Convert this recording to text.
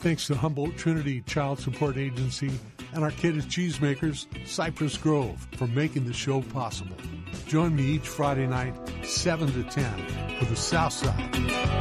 Thanks to Humboldt Trinity Child Support Agency and Arcata Cheesemakers, Cypress Grove, for making the show possible. Join me each Friday night, 7 to 10, for the South Side.